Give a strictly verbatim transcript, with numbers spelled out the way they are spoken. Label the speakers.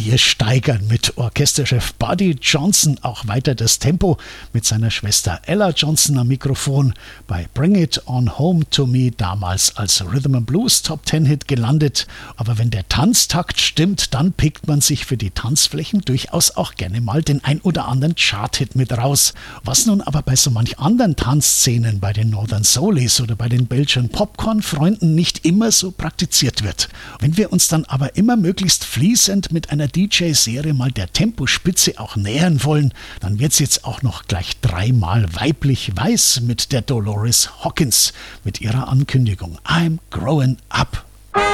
Speaker 1: Wir steigern mit Orchesterchef Buddy Johnson auch weiter das Tempo mit seiner Schwester Ella Johnson am Mikrofon. Bei Bring It On Home To Me damals als Rhythm and Blues Top Ten Hit gelandet. Aber wenn der Tanztakt stimmt, dann pickt man sich für die Tanzflächen durchaus auch gerne mal den ein oder anderen Chart-Hit mit raus. Was nun aber bei so manch anderen Tanzszenen, bei den Northern Soulies oder bei den Belgian Popcorn-Freunden nicht immer so praktiziert wird. Wenn wir uns dann aber immer möglichst fließend mit einer D J-Serie mal der Tempospitze auch nähern wollen, dann wird's jetzt auch noch gleich dreimal weiblich weiß mit der Dolores Hawkins mit ihrer Ankündigung I'm Growing Up.